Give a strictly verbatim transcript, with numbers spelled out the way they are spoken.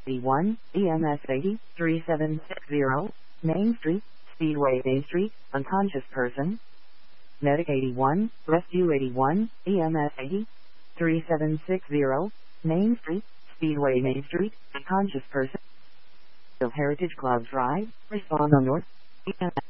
eighty-one, E M S eighty, three seven six zero, Main Street, Speedway Main Street, unconscious person. Medic eighty-one, Rescue eighty-one, E M S eighty, three seven six zero, Main Street, Speedway Main Street, unconscious person. Heritage Club Drive, respond on North, E M S